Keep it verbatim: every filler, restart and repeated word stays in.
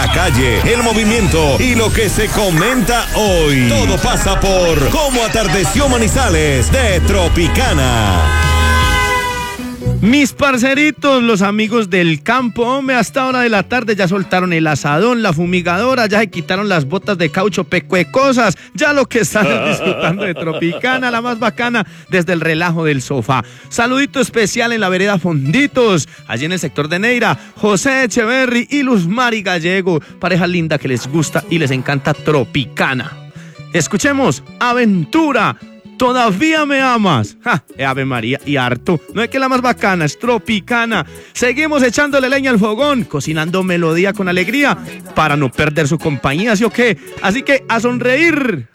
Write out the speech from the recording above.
la calle, el movimiento y lo que se comenta hoy. Todo pasa por Cómo atardeció Manizales de Tropicana. Mis parceritos, los amigos del campo, hombre, hasta esta hora de la tarde ya soltaron el asadón, la fumigadora, ya se quitaron las botas de caucho pecuecosas, ya lo que están es disfrutando de Tropicana, la más bacana, desde el relajo del sofá. Saludito especial en la vereda Fonditos, allí en el sector de Neira, José Echeverry y Luz Mari Gallego, pareja linda que les gusta y les encanta Tropicana. Escuchemos Aventura. Todavía me amas. Ja, Ave María y harto. No es que la más bacana, es Tropicana. Seguimos echándole leña al fogón, cocinando melodía con alegría para no perder su compañía, ¿sí o qué? Así que a sonreír.